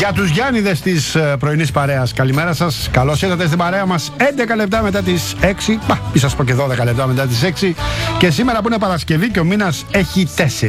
Για τους Γιάννηδες της πρωινής παρέας, καλημέρα σας. Καλώς ήρθατε στην παρέα μας. 11 λεπτά μετά τις 6. Μη σας πω και 12 λεπτά μετά τις 6. Και σήμερα που είναι Παρασκευή και ο μήνας έχει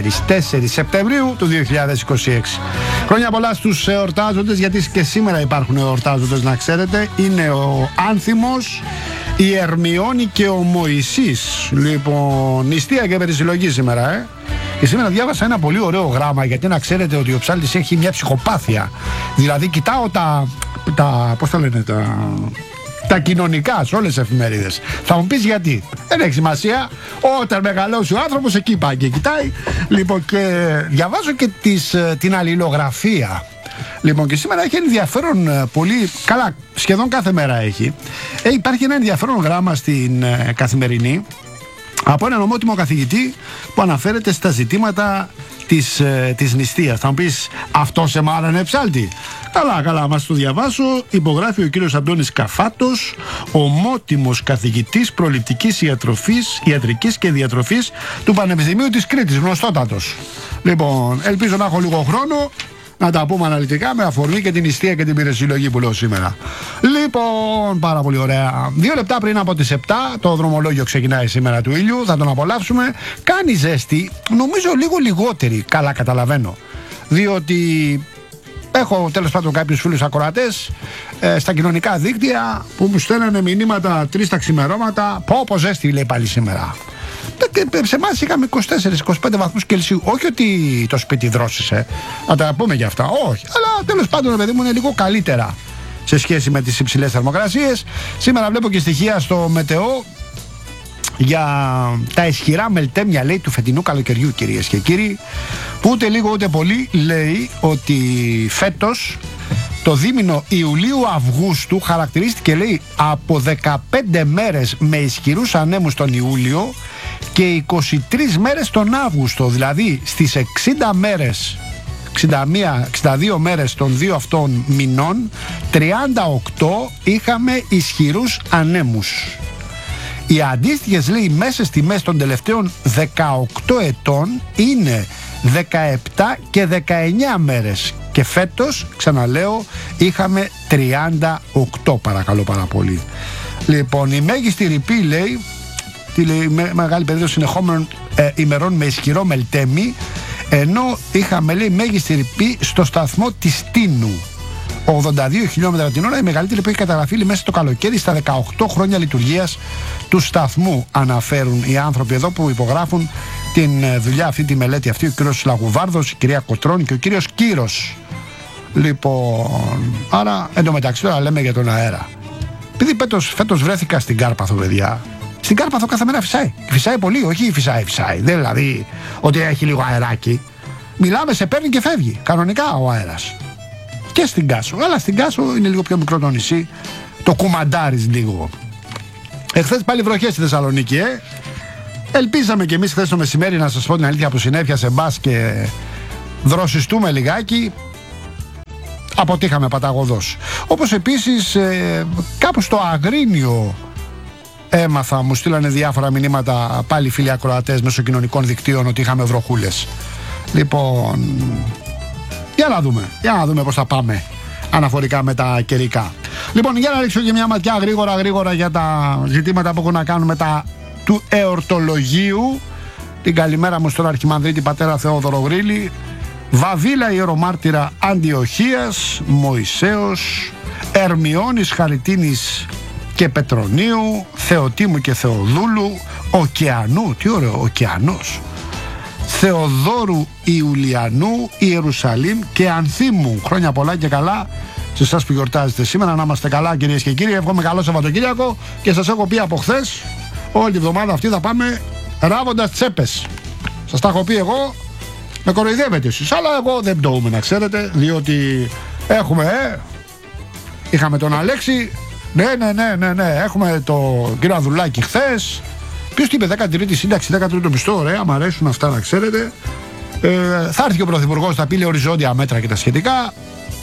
4 Σεπτεμβρίου του 2026. Χρόνια πολλά στους εορτάζοντες, γιατί και σήμερα υπάρχουν εορτάζοντες, να ξέρετε. Είναι ο Άνθιμος, η Ερμιόνη και ο Μωυσής. Λοιπόν, νηστεία και περισυλλογή σήμερα, Και σήμερα διάβασα ένα πολύ ωραίο γράμμα, γιατί να ξέρετε ότι ο ψάλτης έχει μια ψυχοπάθεια. Δηλαδή κοιτάω πώς τα λένε, τα κοινωνικά σε όλες τις εφημερίδες. Θα μου πεις γιατί. Δεν έχει σημασία. Όταν μεγαλώσει ο άνθρωπος, εκεί πάει και κοιτάει. Λοιπόν, και διαβάζω και την αλληλογραφία. Λοιπόν, και σήμερα έχει ενδιαφέρον πολύ. Καλά, σχεδόν κάθε μέρα έχει. Υπάρχει ένα ενδιαφέρον γράμμα στην Καθημερινή από έναν ομότιμο καθηγητή που αναφέρεται στα ζητήματα της νηστείας. Θα μου πεις, αυτό σε μάλλον ψάλτη. Καλά, μας το διαβάσω. Υπογράφει ο κύριος Αντώνης Καφάτος, ομότιμος καθηγητής προληπτικής ιατρικής και διατροφής του Πανεπιστημίου της Κρήτης, γνωστότατος. Λοιπόν, ελπίζω να έχω λίγο χρόνο να τα πούμε αναλυτικά με αφορμή και την νηστεία και την πυρεσυλλογή που λέω σήμερα. Λοιπόν, πάρα πολύ ωραία. 2 λεπτά πριν από τις 7 το δρομολόγιο ξεκινάει σήμερα του ήλιου. Θα τον απολαύσουμε. Κάνει ζέστη, νομίζω λίγο λιγότερη. Καλά, καταλαβαίνω. Διότι έχω τέλος πάντων κάποιους φίλους ακροατές στα κοινωνικά δίκτυα που μου στέλνανε μηνύματα 3 τα ξημερώματα. Πω ζέστη, λέει πάλι σήμερα. Σε εμάς είχαμε 24-25 βαθμούς Κελσίου. Όχι ότι το σπίτι δρόσησε, να τα πούμε για αυτά, όχι. Αλλά τέλος πάντων, παιδί μου, είναι λίγο καλύτερα σε σχέση με τις υψηλές θερμοκρασίες. Σήμερα βλέπω και στοιχεία στο Μετεό για τα ισχυρά μελτέμια, λέει, του φετινού καλοκαιριού, κυρίες και κύριοι, που ούτε λίγο ούτε πολύ λέει ότι φέτος το δίμηνο Ιουλίου-Αυγούστου χαρακτηρίστηκε, λέει, από 15 μέρες με ισχυρούς ανέμους τον Ιούλιο και 23 μέρες τον Αύγουστο. Δηλαδή στις 60 μέρες, 61-62 μέρες των δύο αυτών μηνών, 38 είχαμε ισχυρούς ανέμους. Οι αντίστοιχες, λέει, μέσες τιμές των τελευταίων 18 ετών είναι 17 και 19 μέρες. Και φέτος, ξαναλέω, είχαμε 38, παρακαλώ πάρα πολύ. Λοιπόν, η μέγιστη ρηπή, λέει, μεγάλη περίοδο συνεχόμενων ημερών με ισχυρό μελτέμι, ενώ είχαμε, λέει, μέγιστη ρηπή στο σταθμό της Τίνου, 82 χιλιόμετρα την ώρα, η μεγαλύτερη που έχει καταγραφεί, λέει, μέσα στο καλοκαίρι στα 18 χρόνια λειτουργίας του σταθμού. Αναφέρουν οι άνθρωποι εδώ που υπογράφουν την δουλειά αυτή, τη μελέτη αυτή, ο κύριος Λαγουβάρδος, η κυρία Κοτρώνη και ο κύριος Κύρος. Λοιπόν, άρα εντωμεταξύ τώρα λέμε για τον αέρα. Επειδή φέτος βρέθηκα στην Κάρπαθο, παιδιά. Στην Κάρπαθο κάθε μέρα φυσάει. Φυσάει πολύ, όχι φυσάει. Δεν δηλαδή ότι έχει λίγο αεράκι. Μιλάμε, σε παίρνει και φεύγει. Κανονικά ο αέρας. Και στην Κάσο. Αλλά στην Κάσο είναι λίγο πιο μικρό το νησί. Το κουμαντάρεις λίγο. Εχθές πάλι βροχές στη Θεσσαλονίκη, Ελπίζαμε κι εμείς χθες το μεσημέρι, να σας πω την αλήθεια, που συνέφιασε μπας και δροσιστούμε λιγάκι. Αποτύχαμε παταγωδός. Όπως επίσης κάπου στο Αγρίνιο έμαθα, μου στείλανε διάφορα μηνύματα πάλι φίλοι ακροατές μέσω κοινωνικών δικτύων ότι είχαμε βροχούλες. Λοιπόν, για να δούμε πώς θα πάμε αναφορικά με τα καιρικά. Λοιπόν, για να ρίξω και μια ματιά γρήγορα για τα ζητήματα που έχουν να κάνουν με τα του εορτολογίου. Την καλημέρα μου στον Αρχιμανδρίτη πατέρα Θεόδωρο Γρήλη, Βαβίλα Ιερομάρτυρα Αντιοχίας, Μωυσέως, Ερμιώνης Χαριτίνης και Πετρονίου, Θεοτήμου και Θεοδούλου, Οκεανού, τι ωραίο, Οκεανός, Θεοδόρου Ιουλιανού, Ιερουσαλήμ και Ανθίμου. Χρόνια πολλά και καλά σε εσάς που γιορτάζετε σήμερα. Να είμαστε καλά, κυρίες και κύριοι. Εύχομαι καλό Σαββατοκύριακο και σας έχω πει από χθες, όλη τη βδομάδα αυτή θα πάμε ράβοντας τσέπες. Σας τα έχω πει εγώ, με κοροϊδεύετε εσείς, αλλά εγώ δεν πτωούμε, να ξέρετε, διότι είχαμε τον Αλέξη, ναι, έχουμε τον κύριο Ανδρουλάκη χθες. Ποιος τι είπε, 13η σύνταξη, 13ο μισθό, ωραία, μ' αρέσουν αυτά, να ξέρετε. Θα έρθει και ο Πρωθυπουργός, θα πει, λέει, οριζόντια μέτρα και τα σχετικά.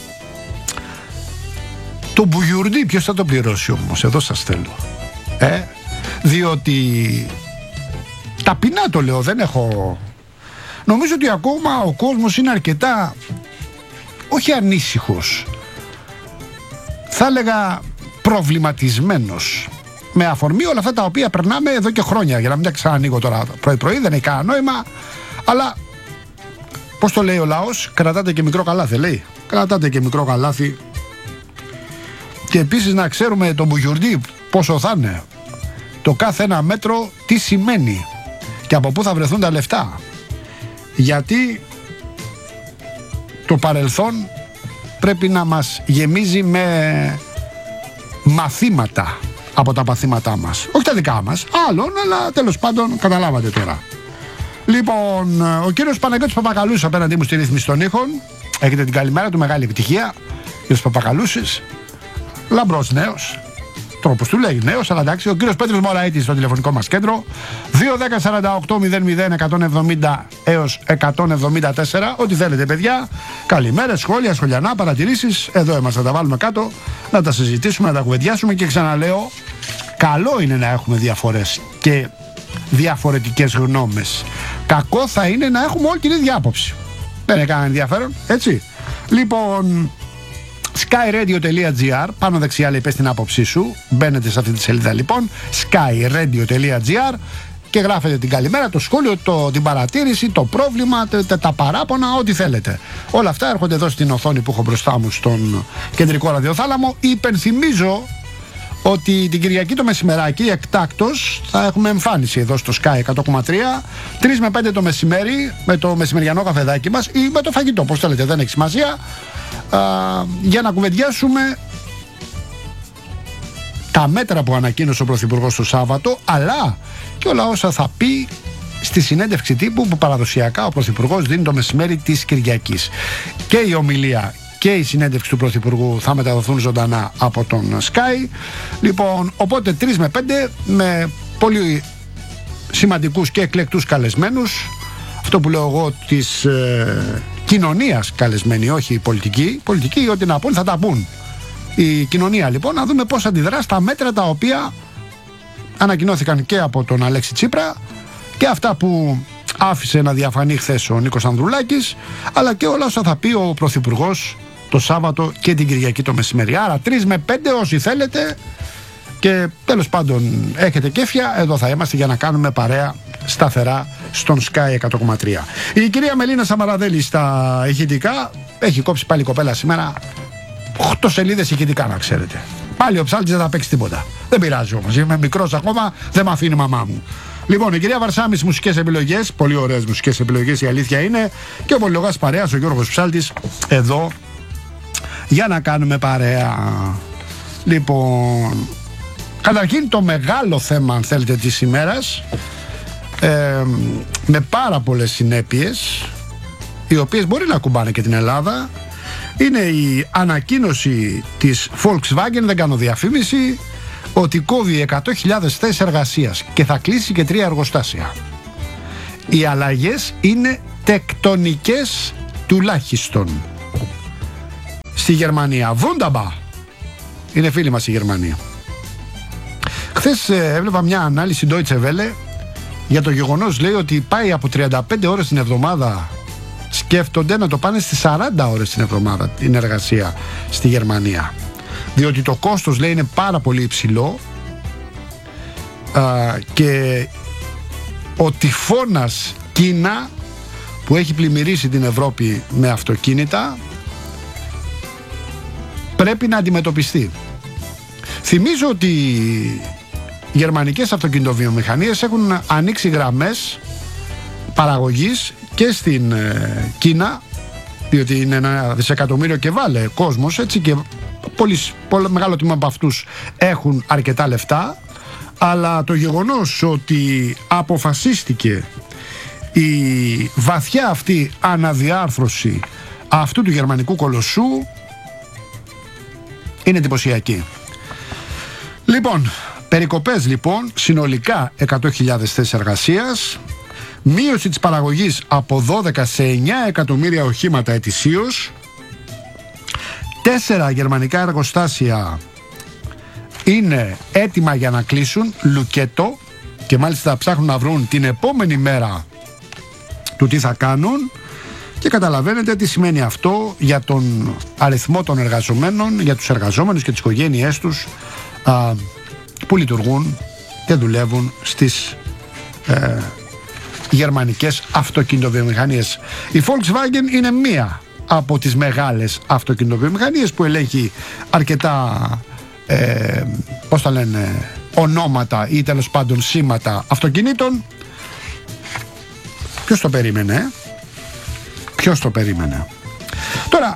Το μπουγιουρντί ποιος θα το πληρώσει όμως, εδώ σας θέλω. Διότι ταπεινά το λέω, δεν έχω. Νομίζω ότι ακόμα ο κόσμος είναι αρκετά όχι ανήσυχος, θα έλεγα προβληματισμένος, με αφορμή όλα αυτά τα οποία περνάμε εδώ και χρόνια. Για να μην τα ξανανοίγω τώρα πρωί-πρωί, δεν έχει κανένα νόημα, αλλά πώς το λέει ο λαός, κρατάτε και μικρό καλάθι, λέει. Κρατάτε και μικρό καλάθι. Και επίσης να ξέρουμε το μπουγιουρντί πόσο θα είναι, το κάθε ένα μέτρο τι σημαίνει και από πού θα βρεθούν τα λεφτά. Γιατί το παρελθόν πρέπει να μας γεμίζει με μαθήματα από τα παθήματά μας. Όχι τα δικά μας, άλλων, αλλά τέλος πάντων καταλάβατε τώρα. Λοιπόν, ο κύριος Παναγιώτης Παπακαλούσης απέναντί μου στη ρύθμιση των ήχων. Έχετε την καλημέρα του, μεγάλη επιτυχία. Κύριος Παπακαλούσης, λαμπρός νέος, τρόπος του λέει νέος, αλλά εντάξει. Ο κύριος Πέτρος Μωραΐτης στο τηλεφωνικό μας κέντρο, 2-10-48-00-170 έως 174. Ό,τι θέλετε, παιδιά. Καλημέρα, σχόλια, σχολιανά, παρατηρήσεις. Εδώ είμαστε, θα τα βάλουμε κάτω, να τα συζητήσουμε, να τα κουβεντιάσουμε. Και ξαναλέω, καλό είναι να έχουμε διαφορές και διαφορετικές γνώμες. Κακό θα είναι να έχουμε όλη την ίδια άποψη. Δεν είναι κανένα ενδιαφέρον, έτσι. Λοιπόν, skyradio.gr, πάνω δεξιά λέει πες την άποψή σου. Μπαίνετε σε αυτή τη σελίδα λοιπόν, skyradio.gr, και γράφετε την καλημέρα, το σχόλιο, την παρατήρηση, το πρόβλημα, τα παράπονα, ό,τι θέλετε. Όλα αυτά έρχονται εδώ στην οθόνη που έχω μπροστά μου στον κεντρικό ραδιοθάλαμο. Υπενθυμίζω ότι την Κυριακή το μεσημεράκι εκτάκτως θα έχουμε εμφάνιση εδώ στο Sky 100,3, 3 με 5 το μεσημέρι, με το μεσημεριανό καφεδάκι μας ή με το φαγητό, πώς θέλετε, δεν έχει σημασία, για να κουβεντιάσουμε τα μέτρα που ανακοίνωσε ο Πρωθυπουργός το Σάββατο, αλλά και όλα όσα θα πει στη συνέντευξη τύπου που παραδοσιακά ο Πρωθυπουργός δίνει το μεσημέρι της Κυριακής. Και η ομιλία και η συνέντευξη του Πρωθυπουργού θα μεταδοθούν ζωντανά από τον Sky. Λοιπόν, οπότε 3 με 5 με πολύ σημαντικούς και εκλεκτούς καλεσμένους. Αυτό που λέω εγώ της κοινωνίας καλεσμένοι, όχι οι πολιτικοί. Πολιτικοί ό,τι να πούν θα τα πούν. Η κοινωνία λοιπόν, να δούμε πώς αντιδρά στα μέτρα τα οποία ανακοινώθηκαν και από τον Αλέξη Τσίπρα και αυτά που άφησε να διαφανεί χθες ο Νίκος Ανδρουλάκης, αλλά και όλα όσα θα πει ο Πρωθυπουργός το Σάββατο και την Κυριακή το μεσημέρι. Άρα 3 με 5 όσοι θέλετε, και τέλος πάντων έχετε κέφια, εδώ θα είμαστε για να κάνουμε παρέα σταθερά στον Sky 100,3. Η κυρία Μελίνα Σαμαραδέλη στα ηχητικά, έχει κόψει πάλι η κοπέλα σήμερα 8 σελίδες ηχητικά, να ξέρετε. Πάλι ο ψάλτης δεν θα παίξει τίποτα. Δεν πειράζει όμως, είμαι μικρός ακόμα, δεν με αφήνει η μαμά μου. Λοιπόν, η κυρία Βαρσάμη στις μουσικές επιλογές, πολύ ωραίες μουσικές επιλογές, η αλήθεια είναι, και ο πολυλογάς παρέας, ο Γιώργος Ψάλτης, εδώ για να κάνουμε παρέα. Λοιπόν, καταρχήν το μεγάλο θέμα, αν θέλετε, της ημέρας, με πάρα πολλές συνέπειες, οι οποίες μπορεί να κουμπάνε και την Ελλάδα, είναι η ανακοίνωση της Volkswagen, δεν κάνω διαφήμιση, ότι κόβει 100.000 θέσεις εργασίας και θα κλείσει και 3 εργοστάσια. Οι αλλαγές είναι τεκτονικές τουλάχιστον. Στη Γερμανία, Wunderbar, είναι φίλοι μας η Γερμανία. Χθες έβλεπα μια ανάλυση Deutsche Welle για το γεγονός, λέει, ότι πάει από 35 ώρες την εβδομάδα, σκέφτονται να το πάνε στις 40 ώρες την εβδομάδα την εργασία στη Γερμανία, διότι το κόστος, λέει, είναι πάρα πολύ υψηλό, και ο τυφώνας Κίνα που έχει πλημμυρίσει την Ευρώπη με αυτοκίνητα πρέπει να αντιμετωπιστεί. Θυμίζω ότι οι γερμανικές αυτοκινητοβιομηχανίες έχουν ανοίξει γραμμές παραγωγής και στην Κίνα, διότι είναι 1 δισεκατομμύριο και βάλε κόσμος, έτσι, και πολύ μεγάλο τμήμα από αυτούς έχουν αρκετά λεφτά, αλλά το γεγονός ότι αποφασίστηκε η βαθιά αυτή αναδιάρθρωση αυτού του γερμανικού κολοσσού είναι εντυπωσιακή. Λοιπόν, περικοπές λοιπόν, συνολικά 100.000 θέσεις εργασίας, μείωση της παραγωγής από 12 σε 9 εκατομμύρια οχήματα ετησίως, 4 γερμανικά εργοστάσια είναι έτοιμα για να κλείσουν, λουκέτο, και μάλιστα ψάχνουν να βρουν την επόμενη μέρα του τι θα κάνουν, Και καταλαβαίνετε τι σημαίνει αυτό για τον αριθμό των εργαζομένων, για τους εργαζόμενους και τις οικογένειές τους που λειτουργούν και δουλεύουν στις γερμανικές αυτοκινητοβιομηχανίες. Η Volkswagen είναι μία από τις μεγάλες αυτοκινητοβιομηχανίες που ελέγχει αρκετά πώς τα λένε, ονόματα ή τέλος πάντων σήματα αυτοκινήτων. Ποιος το περίμενε? Ποιος το περίμενε? Τώρα,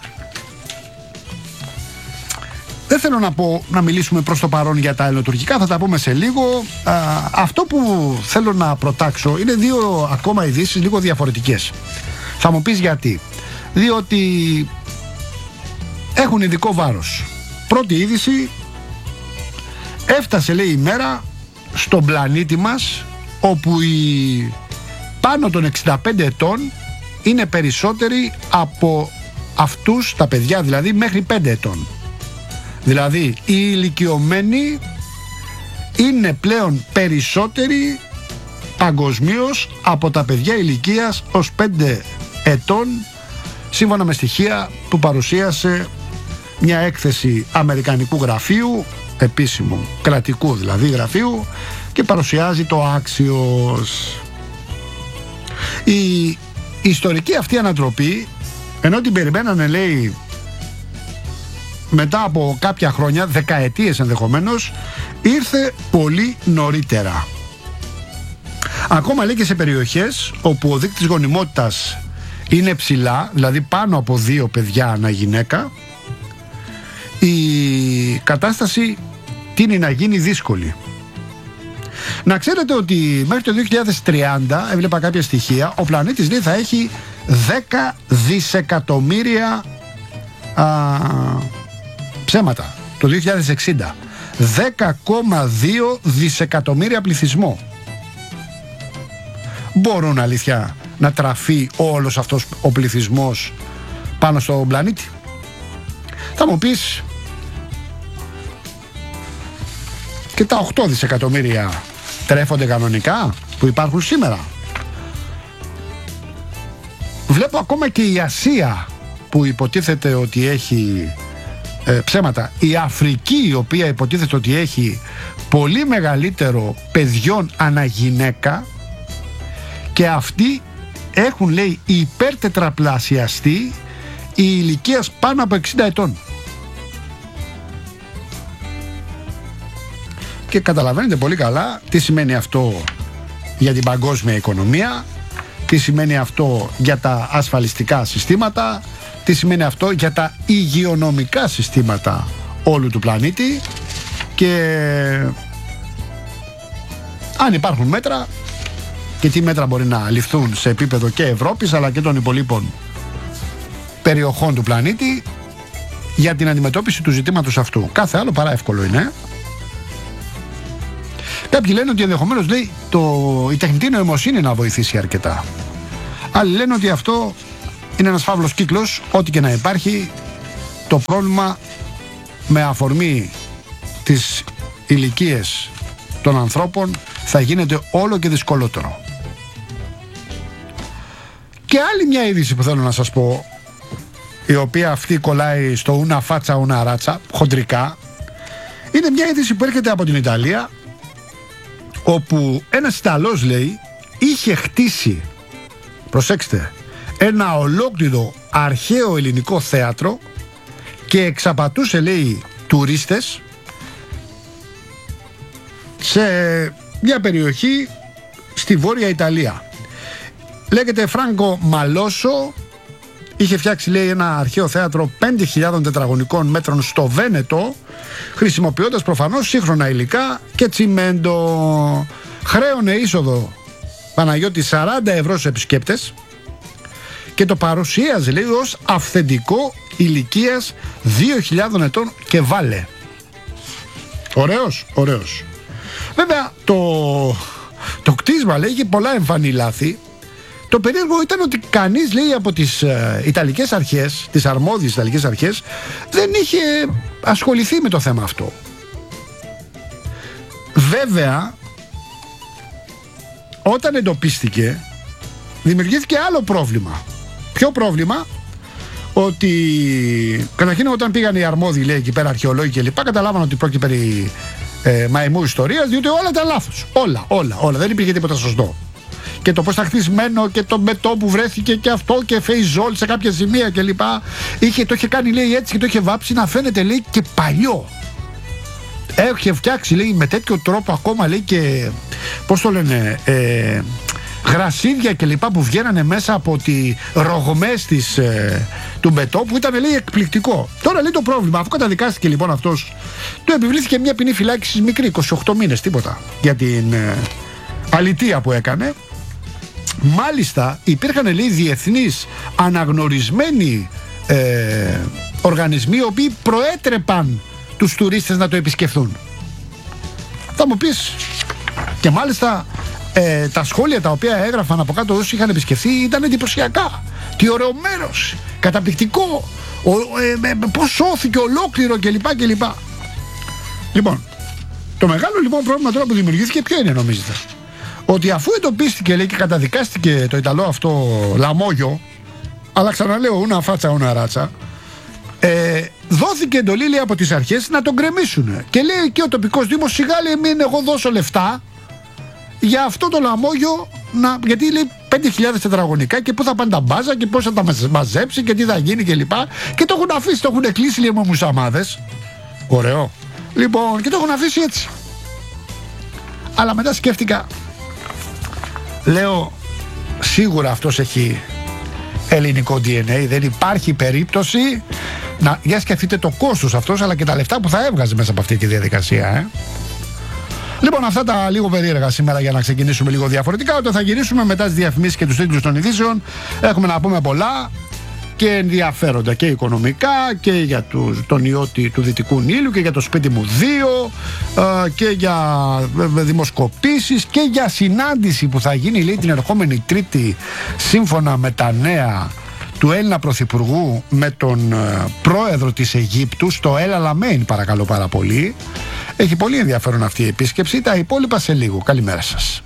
δεν θέλω να μιλήσουμε προς το παρόν για τα ελληνοτουρκικά, θα τα πούμε σε λίγο. Αυτό που θέλω να προτάξω είναι δύο ακόμα ειδήσεις λίγο διαφορετικές. Θα μου πεις γιατί? Διότι έχουν ειδικό βάρος. Πρώτη είδηση: έφτασε, λέει, η μέρα στον πλανήτη μας όπου οι πάνω των 65 ετών είναι περισσότεροι από αυτούς, τα παιδιά δηλαδή, μέχρι 5 ετών. Δηλαδή οι ηλικιωμένοι είναι πλέον περισσότεροι παγκοσμίως από τα παιδιά ηλικίας ως 5 ετών, σύμφωνα με στοιχεία που παρουσίασε μια έκθεση αμερικανικού γραφείου, επίσημου κρατικού δηλαδή γραφείου, και παρουσιάζει το Axios. Η ιστορική αυτή ανατροπή, ενώ την περιμένανε, λέει, μετά από κάποια χρόνια, δεκαετίες ενδεχομένως, ήρθε πολύ νωρίτερα. Ακόμα, λέει, και σε περιοχές όπου ο δείκτης γονιμότητας είναι ψηλά, δηλαδή πάνω από 2 παιδιά ανά γυναίκα, η κατάσταση τείνει να γίνει δύσκολη. Να ξέρετε ότι μέχρι το 2030, έβλεπα κάποια στοιχεία, ο πλανήτης, λέει, θα έχει 10 δισεκατομμύρια ψέματα. Το 2060 10,2 δισεκατομμύρια πληθυσμό. Μπορούν, αλήθεια, να τραφεί όλος αυτός ο πληθυσμός πάνω στον πλανήτη? Θα μου πεις, και τα 8 δισεκατομμύρια τρέφονται κανονικά που υπάρχουν σήμερα? Βλέπω ακόμα και η Ασία που υποτίθεται ότι έχει ψέματα. Η Αφρική, η οποία υποτίθεται ότι έχει πολύ μεγαλύτερο παιδιών ανά γυναίκα, και αυτοί έχουν, λέει, υπερτετραπλασιαστεί η ηλικίας πάνω από 60 ετών. Και καταλαβαίνετε πολύ καλά τι σημαίνει αυτό για την παγκόσμια οικονομία, τι σημαίνει αυτό για τα ασφαλιστικά συστήματα, τι σημαίνει αυτό για τα υγειονομικά συστήματα όλου του πλανήτη. Και αν υπάρχουν μέτρα, και τι μέτρα μπορεί να ληφθούν σε επίπεδο και Ευρώπης αλλά και των υπολείπων περιοχών του πλανήτη για την αντιμετώπιση του ζητήματος αυτού. Κάθε άλλο παρά εύκολο είναι. Κάποιοι λένε ότι ενδεχομένως, λέει, η τεχνητή νοημοσύνη να βοηθήσει αρκετά. Άλλοι λένε ότι αυτό είναι ένας φαύλος κύκλος, ό,τι και να υπάρχει, το πρόβλημα με αφορμή τις ηλικίες των ανθρώπων θα γίνεται όλο και δυσκολότερο. Και άλλη μια είδηση που θέλω να σας πω, η οποία αυτή κολλάει στο ούνα φάτσα ούνα ράτσα, χοντρικά, είναι μια είδηση που έρχεται από την Ιταλία, όπου ένας Ιταλός, λέει, είχε χτίσει, προσέξτε, ένα ολόκληρο αρχαίο ελληνικό θέατρο και εξαπατούσε, λέει, τουρίστες σε μια περιοχή στη Βόρεια Ιταλία. Λέγεται Φράνκο Μαλόσο. Είχε φτιάξει, λέει, ένα αρχαίο θέατρο 5.000 τετραγωνικών μέτρων στο Βένετο, χρησιμοποιώντας προφανώς σύγχρονα υλικά και τσιμέντο. Χρέωνε είσοδο, Παναγιώτη, 40 ευρώ στους επισκέπτες και το παρουσίαζε, λέει, ως αυθεντικό ηλικίας 2.000 ετών και βάλε. Ωραίος, ωραίος. Βέβαια το κτίσμα, λέει, είχε πολλά εμφανή λάθη. Το περίεργο ήταν ότι κανείς, λέει, από τις Ιταλικές αρχές, τις αρμόδιες Ιταλικές αρχές, δεν είχε ασχοληθεί με το θέμα αυτό. Βέβαια, όταν εντοπίστηκε, δημιουργήθηκε άλλο πρόβλημα. Ποιο πρόβλημα? Ότι καταρχήν όταν πήγαν οι αρμόδιοι, λέει, εκεί πέρα αρχαιολόγοι και λοιπά, καταλάβαν ότι πρόκειται περί μαϊμού ιστορίας, διότι όλα ήταν λάθος. Όλα. Δεν υπήρχε τίποτα σωστό. Και το πώς ήταν χτισμένο και το μετό που βρέθηκε και αυτό και φεϊζόλ σε κάποια σημεία κλπ. Το είχε κάνει, λέει, έτσι και το είχε βάψει να φαίνεται, λέει, και παλιό. Έχει φτιάξει, λέει, με τέτοιο τρόπο ακόμα, λέει, και πώς το λένε, γρασίδια και λοιπά που βγαίνανε μέσα από τη ρογμές του μπετό, που ήταν, λέει, εκπληκτικό. Τώρα, λέει, το πρόβλημα, αφού καταδικάστηκε λοιπόν αυτός, του επιβλήθηκε μια ποινή φυλάκισης μικρή, 28 μήνες, τίποτα, για την αλητεία που έκανε. Μάλιστα υπήρχαν, λέει, διεθνείς αναγνωρισμένοι οργανισμοί, οι οποίοι προέτρεπαν τους τουρίστες να το επισκεφθούν. Θα μου πεις, και μάλιστα τα σχόλια τα οποία έγραφαν από κάτω όσοι είχαν επισκεφθεί ήταν εντυπωσιακά. Τι ωραίο μέρος, καταπληκτικό, πώς σώθηκε ολόκληρο κλπ. Λοιπόν, το μεγάλο λοιπόν πρόβλημα τώρα που δημιουργήθηκε ποιο είναι, νομίζετε? Ότι αφού εντοπίστηκε, λέει, και καταδικάστηκε το Ιταλό αυτό λαμόγιο, αλλά ξαναλέω, ούνα φάτσα ούνα ράτσα, δόθηκε εντολή, λέει, από τις αρχές να τον γκρεμίσουν. Και λέει και ο τοπικός δήμος, σιγά, λέει, μην εγώ δώσω λεφτά για αυτό το λαμόγιο, γιατί, λέει, 5.000 τετραγωνικά και πού θα πάνε τα μπάζα και πώς θα τα μαζέψει και τι θα γίνει κλπ. Και το έχουν αφήσει, το έχουν κλείσει, λέει, με μουσαμάδες. Ωραίο. Λοιπόν, και το έχουν αφήσει έτσι. Αλλά μετά σκέφτηκα, λέω, σίγουρα αυτός έχει ελληνικό DNA, δεν υπάρχει περίπτωση για σκεφτείτε το κόστος αυτός, αλλά και τα λεφτά που θα έβγαζε μέσα από αυτή τη διαδικασία. Λοιπόν, αυτά τα λίγο περίεργα σήμερα, για να ξεκινήσουμε λίγο διαφορετικά. Όταν θα γυρίσουμε μετά τις διαφημίσεις και τους τίτλους των ειδήσεων, έχουμε να πούμε πολλά και ενδιαφέροντα και οικονομικά και για τον ιό του Δυτικού Νείλου και για το σπίτι μου 2 και για δημοσκοπήσεις και για συνάντηση που θα γίνει, λέει, την ερχόμενη Τρίτη, σύμφωνα με τα νέα του Έλληνα Πρωθυπουργού, με τον πρόεδρο της Αιγύπτου στο El Alamein, παρακαλώ πάρα πολύ. Έχει πολύ ενδιαφέρον αυτή η επίσκεψη. Τα υπόλοιπα σε λίγο. Καλημέρα σας.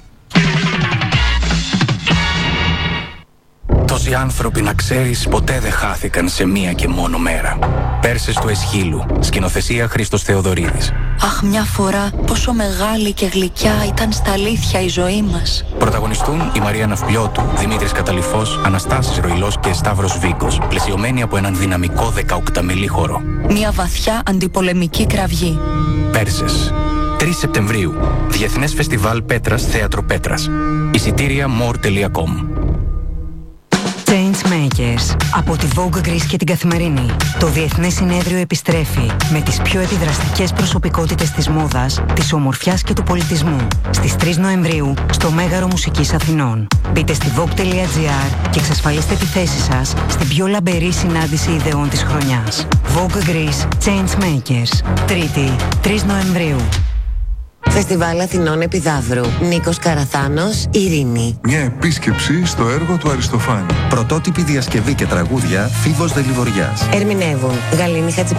Τόσοι άνθρωποι, να ξέρεις, ποτέ δεν χάθηκαν σε μία και μόνο μέρα. Πέρσες του Εσχύλου, σκηνοθεσία Χρήστος Θεοδωρίδης. Αχ, μια φορά πόσο μεγάλη και γλυκιά ήταν στα αλήθεια η ζωή μας. Πρωταγωνιστούν η Μαρία Ναυπλιώτου, Δημήτρης Καταλυφός, Αναστάσης Ροϊλός και Σταύρος Βίκος, πλαισιωμένοι από έναν δυναμικό 18μηλή χώρο. Μια βαθιά αντιπολεμική κραυγή. Πέρσες, 3 Σεπτεμβρίου, Διεθνές Φεστιβάλ Πέτρας, Θέατρο Πέτρας. Εισιτήρια more.com. Changemakers από τη Vogue Greece και την Καθημερινή. Το Διεθνές Συνέδριο επιστρέφει με τις πιο επιδραστικές προσωπικότητες της μόδας, της ομορφιάς και του πολιτισμού. Στις 3 Νοεμβρίου στο Μέγαρο Μουσικής Αθηνών. Μπείτε στη vogue.gr και εξασφαλίστε τη θέση σας στην πιο λαμπερή συνάντηση ιδεών της χρονιάς. Vogue Greece Changemakers. Τρίτη, 3 Νοεμβρίου. Φεστιβάλ Αθηνών Επιδαύρου. Νίκος Καραθάνος, Ειρήνη. Μια επίσκεψη στο έργο του Αριστοφάνη. Πρωτότυπη διασκευή και τραγούδια, Φίβος Δελιβοριάς. Ερμηνεύουν Γαλήνη Χατζη